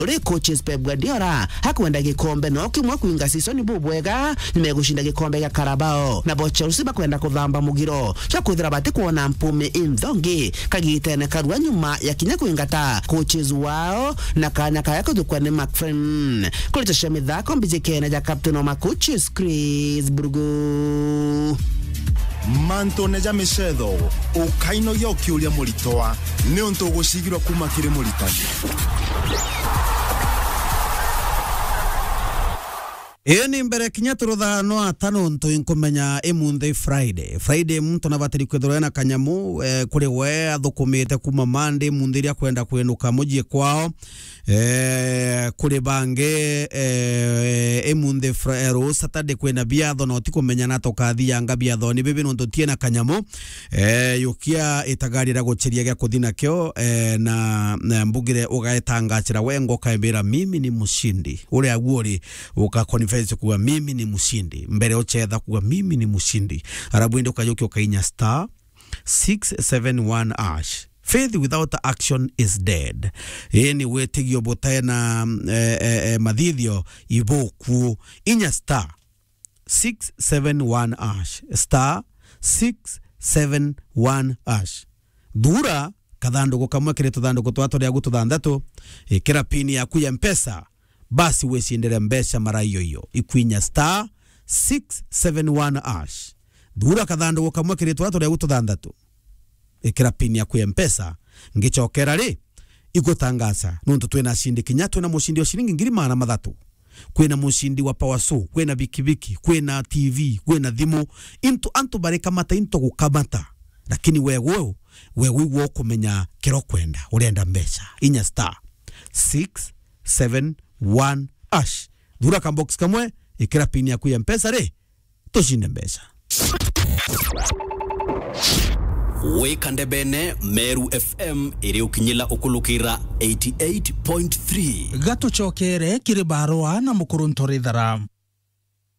uri coaches Pep Guardiola hakwenda gikombe no kimwe kuinga season bubwega nimegushinda gikombe gya Carabao na bo Chelsea bakwenda kuthamba mugiro cyo kuthira bati kuona mpume imthongi kagitene karwa nyuma ya kinya kuingata coaches wao na kanya kaya kuthukwane McFren kulita shemidha kombijekena ja captain wa coaches Chris Burgu manto neja mishedo ukaino yoki ulia mulitoa ne onto gushigirwa kuma kire mulitani. Iyo ni mbere kinya turuthano atano nto inkomenya emunde Friday muntu nabatiri kwethorana kanyamu kuri we athukumite kuma Monday mundiria kwenda kwenuka mujie kwao kuri bange emunde Friday Saturday kwena biatho no tikumenya natokathia nga biatho ni bibi nto tiena kanyamu yukia itagarira guchiria gya kuthina kyo na mbugire ugaetangachira wengo kaibira mimi ni mushindi ule aguri ukakonifesi kuwa mimi ni mushindi mbere ochetha kuwa mimi ni mushindi arabwinde kayoki okainya star 671 ash. Faith without action is dead. Any way tigio botena madhidhio iboku inya star 671 ash star 671 ash dura kathanduko kamwe kire tuthanduko twatoria gututhandatu ikira pini yaku ya Mpesa basi wesindere mbesha mara iyo ikwinya star 671 ash dura kathanduko kamwe kire twatoria gututhandatu ikira pini yaku ya Mpesa ngichokera ri igutangasa nuntu twena shindi kinyatwe na mushindi wa shilingi 300 kwena mushindi wa Powerso kwena bikibiki kwena TV kwena thimu into antu bareka mata into gukamata lakini wewe kumenya kiro kwenda urenda mbesha inya star 671 ash dura kambox kamwe ikira pini yaku ya Mpesa re toshinde mbesha. Wekande bene Meru FM iri ukinyila ukulukira 88.3 gato chokere kiri barua na mukuruntori dhara